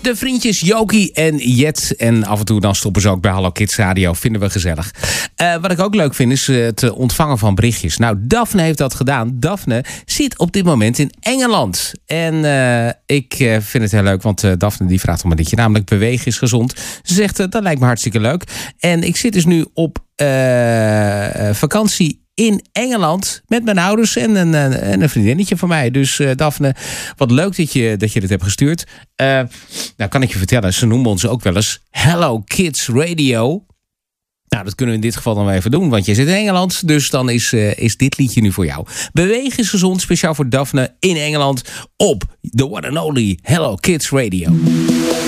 De vriendjes Jokie en Jet. En af en toe dan stoppen ze ook bij Hallo Kids Radio. Vinden we gezellig. Wat ik ook leuk vind is het ontvangen van berichtjes. Nou, Daphne heeft dat gedaan. Daphne zit op dit moment in Engeland. En ik vind het heel leuk, want Daphne die vraagt om een liedje. Namelijk Bewegen is gezond. Ze zegt, dat lijkt me hartstikke leuk. En ik zit dus nu op vakantie in Engeland met mijn ouders en een vriendinnetje van mij. Dus Daphne, wat leuk dat je dit hebt gestuurd. Nou kan ik je vertellen, ze noemen ons ook wel eens Hello Kids Radio. Nou, dat kunnen we in dit geval dan wel even doen, want je zit in Engeland. Dus dan is dit liedje nu voor jou. Bewegen is gezond, speciaal voor Daphne in Engeland op the one and only Hello Kids Radio.